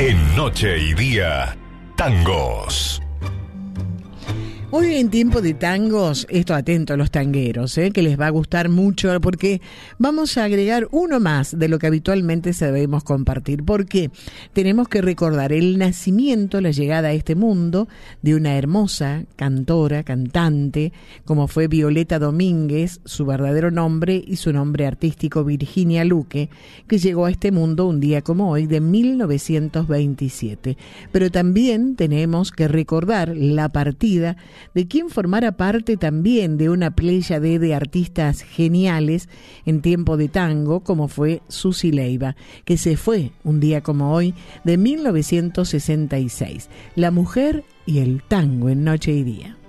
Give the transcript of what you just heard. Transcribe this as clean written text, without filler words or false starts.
En Noche y Día, tangos. Hoy en tiempo de tangos, esto atento a los tangueros, que les va a gustar mucho porque vamos a agregar uno más de lo que habitualmente sabemos compartir, porque tenemos que recordar el nacimiento, la llegada a este mundo de una hermosa cantora, cantante, como fue Violeta Domínguez, su verdadero nombre y su nombre artístico Virginia Luque, que llegó a este mundo un día como hoy de 1927. Pero también tenemos que recordar la partida de quien formara parte también de una pléyade de artistas geniales en tiempo de tango, como fue Susi Leiva, que se fue un día como hoy de 1966. La mujer y el tango en Noche y Día.